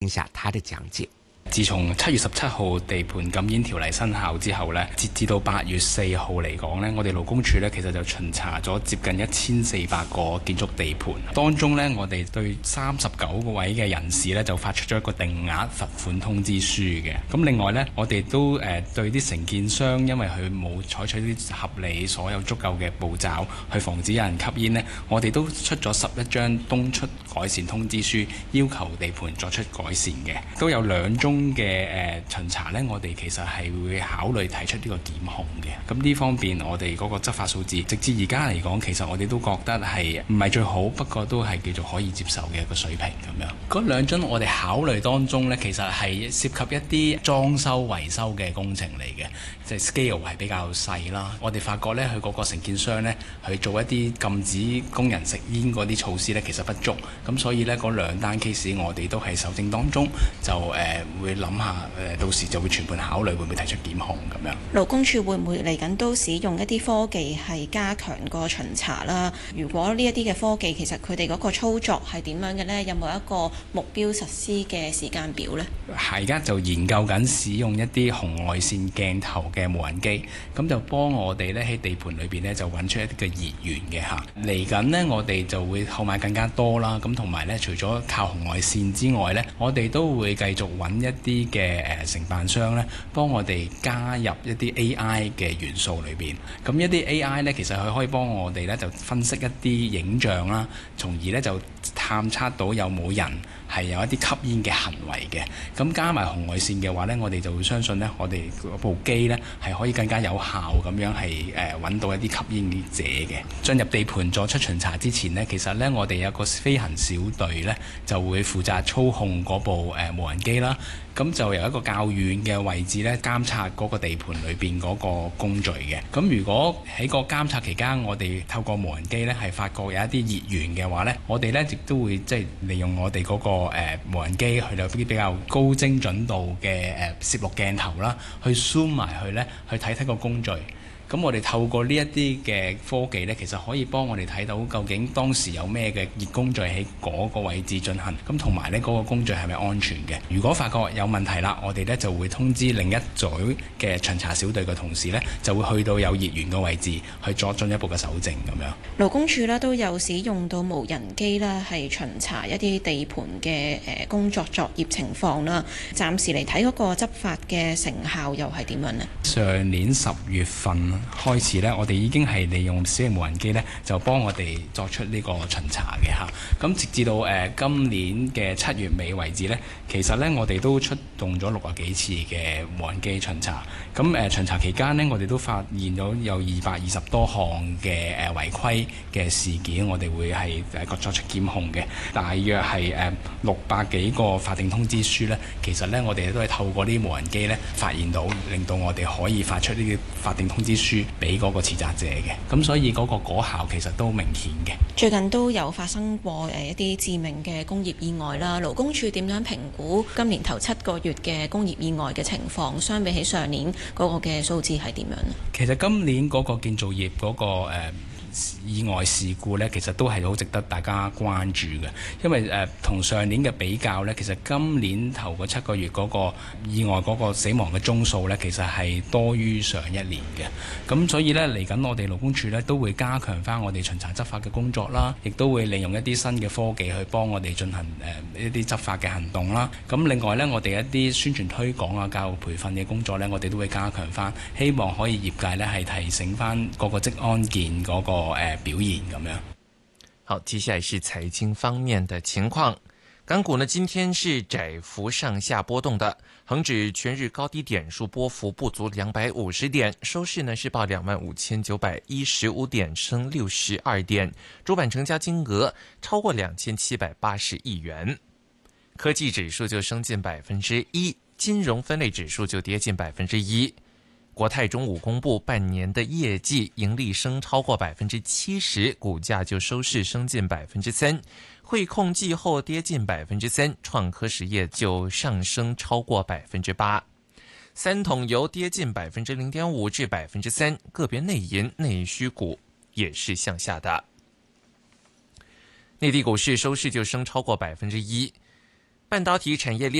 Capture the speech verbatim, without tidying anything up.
听下他的讲解。 自從七月十七號地盤禁煙條例生效之後呢，截至到八月四號嚟講呢，我哋勞工處呢其實就巡查咗接近一千四百個建築地盤，當中呢，我哋對三十九個位嘅人士呢就發出咗一個定額罰款通知書嘅。咁另外呢，我哋都誒、呃、對啲承建商，因為佢冇採取啲合理所有足夠嘅步驟去防止有人吸煙呢，我哋都出咗十一張東出改善通知書，要求地盤作出改善嘅。都有兩宗嘅誒巡查呢，我哋其實係會考慮提出呢個檢控嘅。咁呢方面我哋嗰個執法數字，直至而家嚟講，其實我哋都覺得係唔係最好，不過都係叫做可以接受嘅一個水平咁樣。嗰兩宗我哋考慮當中呢，其實係涉及一啲裝修維修嘅工程嚟嘅，即係 scale 係比較細啦。我哋發覺呢，佢嗰個承建商呢，去做一啲禁止工人食煙嗰啲措施呢，其實不足。咁所以呢，嗰兩單 case 我哋都係搜證當中就誒、呃、會諗下誒，到時就會全盤考慮會唔會提出檢控咁樣。 勞工處會唔會嚟緊都使用一啲科技係加強個巡查啦？如果呢一啲嘅科技其實佢哋嗰個操作係點樣嘅呢？有冇一個目標實施嘅時間表呢？ 係而家就研究緊使用一啲紅外線鏡頭嘅無人機，咁就幫我哋咧喺地盤裏邊咧就揾出一啲嘅熱源嘅嚇。嚟緊呢，我哋就會購買更加多啦。咁同埋咧，除咗靠紅外線之外咧，我哋都會繼續揾一啲嘅誒承辦商咧，幫我哋加入一啲 A I 嘅元素裏邊。咁一啲 A I 咧，其實佢可以幫我哋咧就分析一啲影像啦，從而咧就探測到有冇人係有一啲吸煙嘅行為嘅。咁加埋紅外線嘅話呢，我哋就會相信呢，我哋部機呢係可以更加有效咁樣係誒揾到一啲吸煙者嘅。進入地盤作出巡查之前呢，其實呢，我哋有個飛行小隊呢，就會負責操控嗰部誒、呃、無人機啦。咁就由一個較遠嘅位置咧監察嗰個地盤裏邊嗰個工序嘅。咁如果喺個監察期間，我哋透過無人機咧係發覺有一啲熱源嘅話咧，我哋咧亦都會即係利用我哋嗰、那個誒、呃、無人機去到啲比較高精準度嘅誒攝錄鏡頭啦，去 zoom 埋去咧去睇睇個工序。咁我哋透過呢一啲嘅科技呢，其實可以幫我哋睇到究竟當時有咩嘅熱工序喺嗰個位置進行，咁同埋呢嗰個工序係咪安全嘅？如果發覺有問題啦，我哋呢就會通知另一組嘅巡查小隊嘅同事呢，就會去到有熱源嘅位置去作進一步嘅搜證咁樣。 勞工處呢都有使用到無人機啦，係巡查一啲地盤嘅誒工作作業情況啦。暫時嚟睇嗰個執法嘅成效又係點樣呢？ 上年十月份開始呢，我哋已經係利用小型無人機呢，就幫我哋作出呢個巡查嘅嚇。咁直至到誒、呃、今年嘅七月尾為止呢，其實呢，我哋都出動咗六十幾次嘅無人機巡查。咁誒、呃、巡查期間呢，我哋都發現到有二百二十多項嘅誒、呃、違規嘅事件，我哋會係誒作出檢控嘅。大約係誒六百幾個法定通知書呢，其實呢，我哋都係透過啲無人機呢發現到，令到我哋可以發出呢啲法定通知書俾嗰個持責者嘅。咁所以嗰個果效其實都明顯嘅。 最近都有發生過誒一啲致命嘅工業意外啦。勞工處點樣評估今年頭七個月嘅工業意外嘅情況，相比起上年嗰個嘅數字係點樣呢？ 其實今年嗰個建造業嗰、嗰個、呃意外事故呢，其實都係好值得大家關注嘅，因為誒同、呃、上年嘅比較呢，其實今年頭嗰七個月嗰個意外嗰個死亡嘅宗數呢，其實係多於上一年嘅。咁所以呢，嚟緊我哋勞工處呢都會加強翻我哋巡查執法嘅工作啦，亦都會利用一啲新嘅科技去幫我哋進行誒、呃、一啲執法嘅行動啦。咁另外呢，我哋一啲宣傳推廣啊、教育培訓嘅工作呢，我哋都會加強翻，希望可以業界呢係提醒翻各個職安健嗰、嗰個表現咁樣。 好，接下來是財經方面的情況。港股呢今天是窄幅上下波動的，恒指全日高低點數波幅不足兩百五十點，收市呢是報兩萬五千九百一十五點，升六十二點，主板成交金額超過兩千七百八十億元。科技指數就升近百分之一，金融分類指數就跌近百分之一。國泰中午公布半年的業績，盈利升超過百分之七十，股價就收市升近百分之三。匯控季後跌近百分之三，創科實業就上升超過百分之八。三桶油跌近百分之零點五至百分之三，個別內銀內需股也是向下的。內地股市收市就升超過百分之一。 半导体产业链